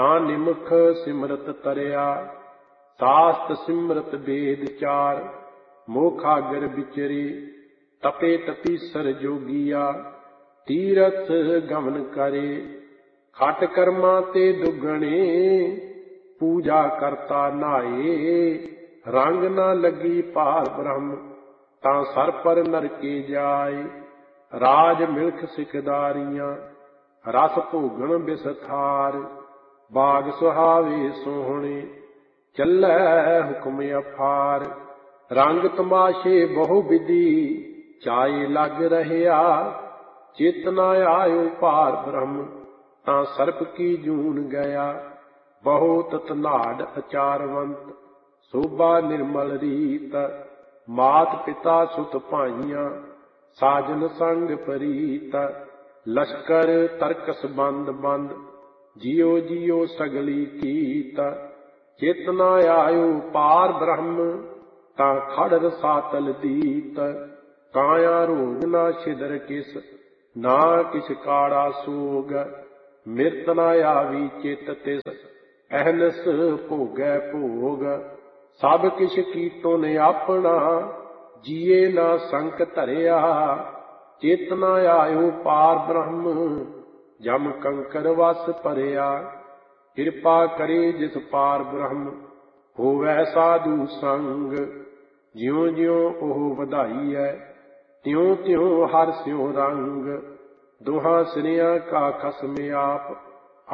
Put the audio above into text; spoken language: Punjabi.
ਤਾਂ ਨਿਮਖ ਸਿਮਰਤ ਤਰਿਆ, ਸਾਸਤ ਸਿਮਰਤ ਬੇਦ ਚਾਰ। ਮੋਖਾਗਰ ਵਿਚਰੀ ਤਪੇ ਤਪੀਸਰ ਜੋਗੀਆ, ਤੀਰਥ ਗਮਨ ਕਰੇ। ਖਟ ਕਰਮਾਂ ਤੇ ਦੁਗਣੇ, ਪੂਜਾ ਕਰਤਾ ਨਾਏ। ਰੰਗ ਨਾ ਲੱਗੀ ਪਾਰ ਬ੍ਰਹਮ, ਤਾਂ ਸਰ ਪਰ ਨਰਕੇ ਜਾਏ। ਰਾਜ ਮਿਲਖ ਸਿਕਦਾਰੀਆਂ, ਰਸ ਭੋਗਣ ਬਿਸਥਾਰ। ਬਾਗ ਸੁਹਾਵੇ ਸੋਹਣੇ, ਚੱਲੈ ਹੁਕਮ ਅਫਾਰ। ਰੰਗ ਤਮਾਸ਼ੇ ਬਹੁ ਵਿਧੀ, ਚਾਏ ਲੱਗ ਰਹਿਆ। ਚਿਤ ਨਾ ਆਇਓ ਪਾਰ ਬ੍ਰਹਮ, ਤਾਂ ਸਰਪ ਕੀ ਜੂਨ ਗਿਆ। ਬਹੁਤ ਧਨਾਢ ਅਚਾਰਵੰਤ, ਸੋਭਾ ਨਿਰਮਲ ਰੀਤ। ਮਾਤ ਪਿਤਾ ਸੁਤ ਭਾਈਆਂ, ਸਾਜਨ ਸੰਗ ਪ੍ਰੀਤ। ਲਸ਼ਕਰ ਤਰਕਸ ਬੰਦ ਬੰਦ, ਜਿਉ ਜਿਉ ਸਗਲੀ ਕੀਤ। ਚਿਤ ਨਾ ਆਇਓ ਪਾਰ ਬ੍ਰਹਮ, ਤਾਂ ਖੜ ਰਸਾਤਲ ਦੀਤ। ਕਾਇਆ ਰੋਗ ਨਾ ਛਿਦਰ ਕਿਸ, ਨਾ ਕਿਛ ਕਾੜਾ ਸੋਗ। ਮਿਰਤ ਨਾ ਆਵੀ ਚਿਤ ਤਿਸ, ਅਹਨਸ ਭੋਗੈ ਭੋਗ। ਸਭ ਕਿਛ ਕੀਤੋ ਨੇ ਆਪਣਾ, ਜੀਏ ਨਾ ਸੰਕ ਧਰਿਆ। ਚਿਤ ਨਾ ਆਇਓ ਪਾਰ ਬ੍ਰਹਮ, ਜਮ ਕੰਕਰ ਵਸ ਭਰਿਆ। ਕਿਰਪਾ ਕਰੇ ਜਿਸ ਪਾਰ ਬ੍ਰਹਮ, ਹੋਵੈ ਸਾਧੂ ਸੰਗ। ਜਿਉ ਜਿਉ ਉਹ ਵਧਾਈਐ, ਤਿਉ ਤਿਉ ਹਰਿ ਸਿਉ ਰੰਗ। ਦੋਹਾਂ ਸਿਰਿਆਂ ਕਾ ਖਸਮ ਆਪ,